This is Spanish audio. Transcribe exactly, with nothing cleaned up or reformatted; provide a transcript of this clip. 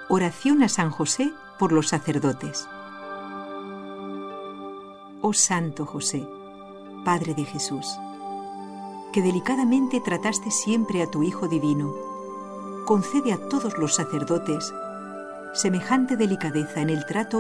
Oración a San José por los sacerdotes. Oh Santo José, Padre de Jesús, que delicadamente trataste siempre a tu Hijo Divino, concede a todos los sacerdotes semejante delicadeza en el trato